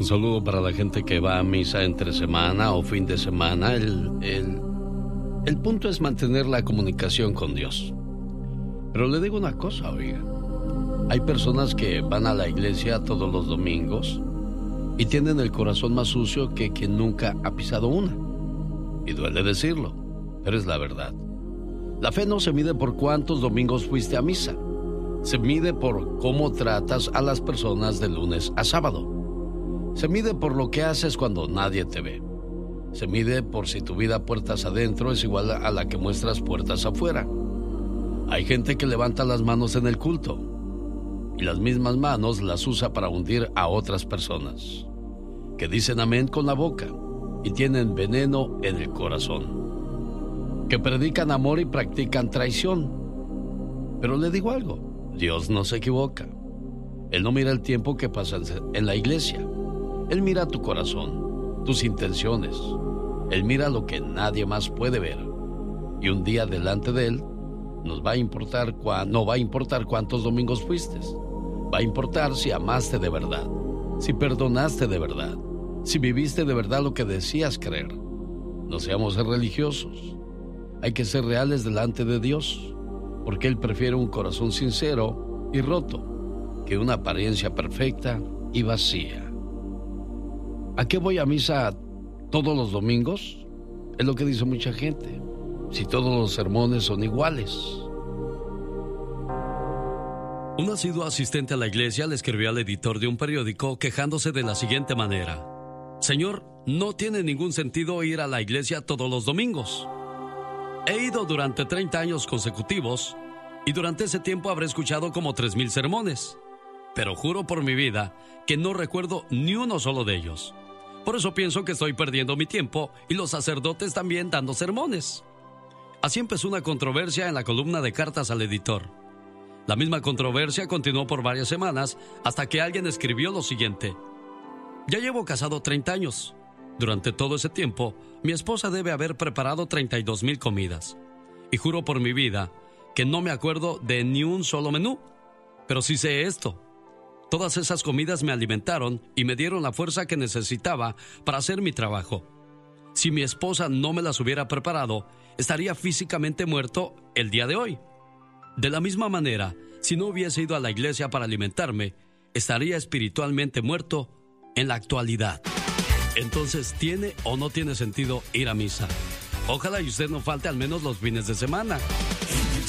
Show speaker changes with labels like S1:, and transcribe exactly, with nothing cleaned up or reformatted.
S1: Un saludo para la gente que va a misa entre semana o fin de semana. El, el, el punto es mantener la comunicación con Dios. Pero le digo una cosa, oiga. Hay personas que van a la iglesia todos los domingos y tienen el corazón más sucio que quien nunca ha pisado una. Y duele decirlo, pero es la verdad. La fe no se mide por cuántos domingos fuiste a misa. Se mide por cómo tratas a las personas de lunes a sábado. Se mide por lo que haces cuando nadie te ve. Se mide por si tu vida puertas adentro es igual a la que muestras puertas afuera. Hay gente que levanta las manos en el culto y las mismas manos las usa para hundir a otras personas, que dicen amén con la boca y tienen veneno en el corazón, que predican amor y practican traición. Pero le digo algo, Dios no se equivoca. Él no mira el tiempo que pasas en la iglesia. Él mira tu corazón, tus intenciones. Él mira lo que nadie más puede ver. Y un día delante de Él nos va a importar cua- no va a importar cuántos domingos fuiste. Va a importar si amaste de verdad, si perdonaste de verdad, si viviste de verdad lo que decías creer. No seamos religiosos. Hay que ser reales delante de Dios, porque Él prefiere un corazón sincero y roto que una apariencia perfecta y vacía. ¿A qué voy a misa todos los domingos? Es lo que dice mucha gente. Si todos los sermones son iguales.
S2: Un asiduo asistente a la iglesia le escribió al editor de un periódico quejándose de la siguiente manera: Señor, no tiene ningún sentido ir a la iglesia todos los domingos. He ido durante treinta años consecutivos y durante ese tiempo habré escuchado como tres mil sermones. Pero juro por mi vida que no recuerdo ni uno solo de ellos. Por eso pienso que estoy perdiendo mi tiempo y los sacerdotes también dando sermones. Así empezó una controversia en la columna de cartas al editor. La misma controversia continuó por varias semanas hasta que alguien escribió lo siguiente: ya llevo casado treinta años. Durante todo ese tiempo, mi esposa debe haber preparado treinta y dos mil comidas. Y juro por mi vida que no me acuerdo de ni un solo menú. Pero sí sé esto: todas esas comidas me alimentaron y me dieron la fuerza que necesitaba para hacer mi trabajo. Si mi esposa no me las hubiera preparado, estaría físicamente muerto el día de hoy. De la misma manera, si no hubiese ido a la iglesia para alimentarme, estaría espiritualmente muerto en la actualidad. Entonces, ¿tiene o no tiene sentido ir a misa? Ojalá y usted no falte al menos los fines de semana.